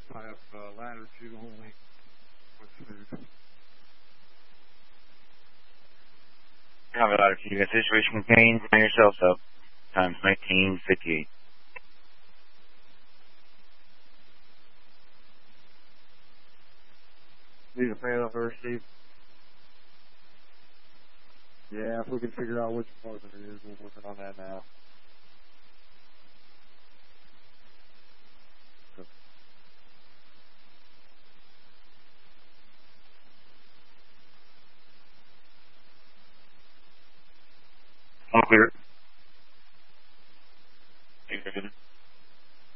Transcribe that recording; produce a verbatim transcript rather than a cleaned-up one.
tie up uh, ladder two only with food. Copy ladder two. The situation contained. Bring yourselves up. Times nineteen fifty-eight. Need a fan up there, Steve? Yeah, if we can figure out which department it is, we're working on that now. All clear.